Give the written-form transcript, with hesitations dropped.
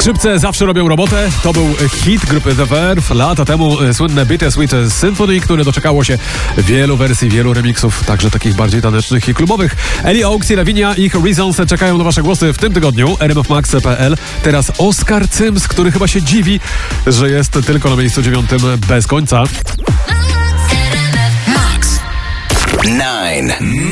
Skrzypce zawsze robią robotę. To był hit grupy The Verve. Lata temu słynne Bittersweet Symphony, które doczekało się wielu wersji, wielu remixów, także takich bardziej tanecznych i klubowych. Ellie Oaks i Lavinia, ich Reasons czekają na wasze głosy w tym tygodniu. RMFmax.pl. Teraz Oskar Cyms, który chyba się dziwi, że jest tylko na miejscu 9 bez końca. Max 9.